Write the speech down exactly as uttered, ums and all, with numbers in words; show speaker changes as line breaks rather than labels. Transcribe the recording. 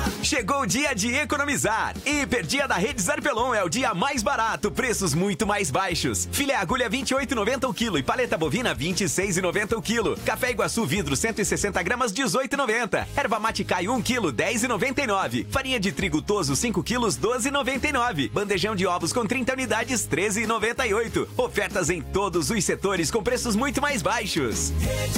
Chegou o dia de economizar. Hiper Dia da Rede Zarpelon é o dia mais barato, preços muito mais baixos. Filé agulha vinte e oito reais e noventa centavos o quilo e paleta bovina vinte e seis reais e noventa centavos o quilo. Café Iguaçu vidro cento e sessenta gramas dezoito reais e noventa centavos. Erva mate Caio um quilo dez reais e noventa e nove centavos. Farinha de trigo Toso cinco quilos doze reais e noventa e nove centavos. Bandejão de ovos com trinta unidades treze reais e noventa e oito centavos. Ofertas em todos os setores com preços muito mais baixos.